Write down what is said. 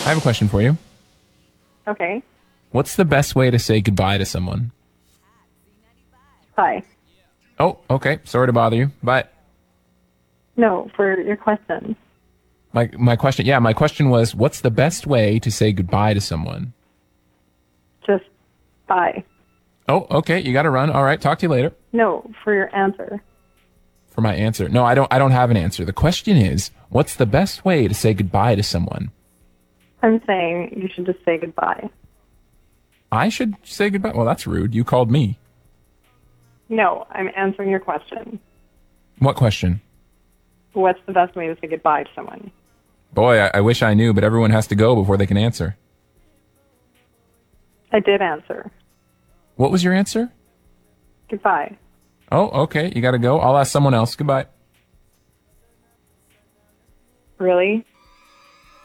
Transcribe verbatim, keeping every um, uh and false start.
I have a question for you. Okay. What's the best way to say goodbye to someone? Bye. Oh, okay. Sorry to bother you. Bye. No, for your question. My my question, yeah, my question was, what's the best way to say goodbye to someone? Just bye. Oh, okay. You got to run. All right. Talk to you later. No, for your answer. For my answer. No, I don't. I don't have an answer. The question is, what's the best way to say goodbye to someone? I'm saying you should just say goodbye. I should say goodbye. Well, that's rude. You called me. No, I'm answering your question. What question? What's the best way to say goodbye to someone? Boy, I, I wish I knew, but everyone has to go before they can answer. I did answer. What was your answer? Goodbye. Oh, okay. You got to go. I'll ask someone else. Goodbye. Really?